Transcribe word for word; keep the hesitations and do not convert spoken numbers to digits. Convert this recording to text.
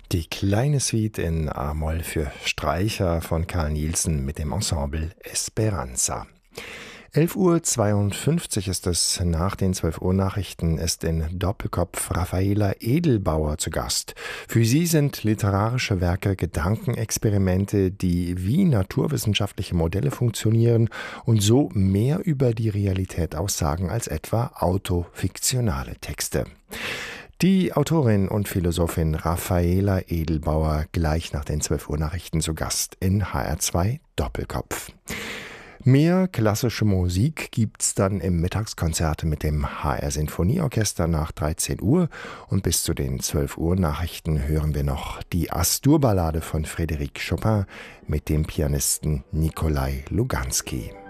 Die kleine Suite in A-Moll für Streicher von Carl Nielsen mit dem Ensemble Esperanza. elf Uhr zweiundfünfzig ist es, nach den zwölf Uhr Nachrichten ist in Doppelkopf Raffaela Edelbauer zu Gast. Für sie sind literarische Werke Gedankenexperimente, die wie naturwissenschaftliche Modelle funktionieren und so mehr über die Realität aussagen als etwa autofiktionale Texte. Die Autorin und Philosophin Raffaela Edelbauer gleich nach den zwölf Uhr Nachrichten zu Gast in H R zwei Doppelkopf. Mehr klassische Musik gibt's dann im Mittagskonzert mit dem H R Sinfonieorchester nach dreizehn Uhr und bis zu den zwölf Uhr Nachrichten hören wir noch die Astur-Ballade von Frédéric Chopin mit dem Pianisten Nikolai Luganski.